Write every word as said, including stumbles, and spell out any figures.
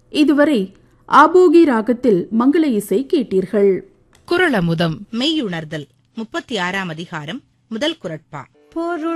இதுவரை ஆபோகி ராகத்தில் மங்கள இசை கேட்டீர்கள். குறளமுதம் மெய்யுணர்தல் முப்பத்தி ஆறாம் அதிகாரம் முதல் குறட்பா.